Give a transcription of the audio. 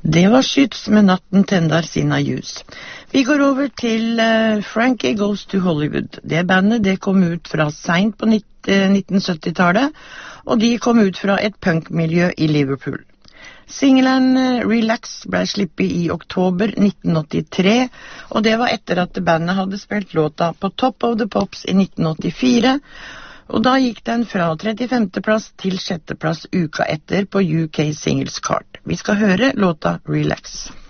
Det var Skyts med Natten tändar sina ljus. Vi går over til Frankie Goes to Hollywood. Det bandet det kom ut fra sent på 1970-tallet, og de kom ut fra et punkmiljø i Liverpool. Singelen Relax ble slippet i oktober 1983, og det var etter at bandet hadde spilt låta på Top of the Pops i 1984, og da gikk den fra 35. plass til 6. plass uka etter på UK Singles Chart. Vi skal høre låta Relax.